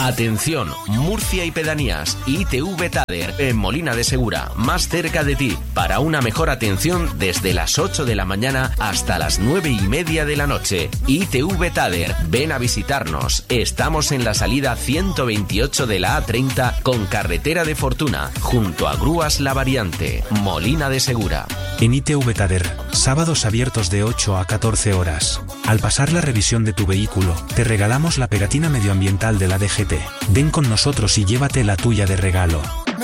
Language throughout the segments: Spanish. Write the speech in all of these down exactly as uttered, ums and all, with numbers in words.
Atención, Murcia y pedanías, I T V Tader, en Molina de Segura, más cerca de ti, para una mejor atención desde las ocho de la mañana hasta las nueve y media de la noche. I T V Tader, ven a visitarnos. Estamos en la salida ciento veintiocho de la A treinta con carretera de Fortuna, junto a Grúas La Variante, Molina de Segura. En I T V Tader, sábados abiertos de ocho a catorce horas. Al pasar la revisión de tu vehículo, te regalamos la pegatina medioambiental de la D G T. Ven con nosotros y llévate la tuya de regalo.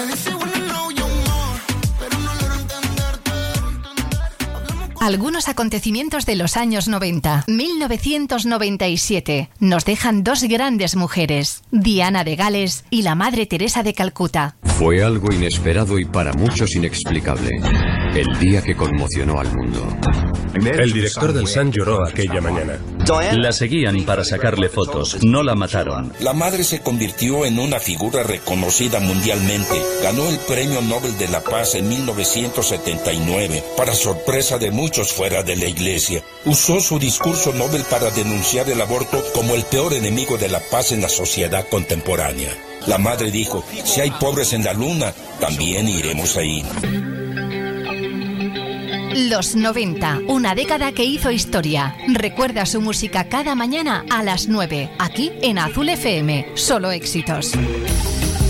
Algunos acontecimientos de los años noventa. mil novecientos noventa y siete. Nos dejan dos grandes mujeres, Diana de Gales y la Madre Teresa de Calcuta. Fue algo inesperado y para muchos inexplicable. El día que conmocionó al mundo. El director del Sun lloró aquella mañana. La seguían para sacarle fotos, no la mataron. La madre se convirtió en una figura reconocida mundialmente. Ganó el Premio Nobel de la Paz en mil novecientos setenta y nueve, para sorpresa de muchos fuera de la iglesia. Usó su discurso Nobel para denunciar el aborto como el peor enemigo de la paz en la sociedad contemporánea. La madre dijo, si hay pobres en la luna, también iremos ahí. Los noventa, una década que hizo historia. Recuerda su música cada mañana a las nueve, aquí en Azul F M. Solo éxitos.